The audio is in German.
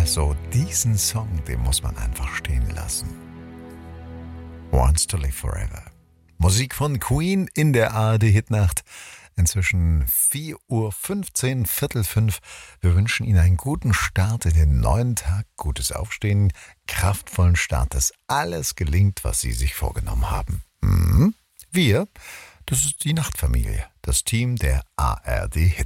so, diesen Song, den muss man einfach stehen lassen. Wants to Live Forever. Musik von Queen in der ARD-Hitnacht. Inzwischen 4:15 Uhr, 4:45. Wir wünschen Ihnen einen guten Start in den neuen Tag, gutes Aufstehen, kraftvollen Start, dass alles gelingt, was Sie sich vorgenommen haben. Wir, das ist die Nachtfamilie, das Team der ARD-Hitnacht.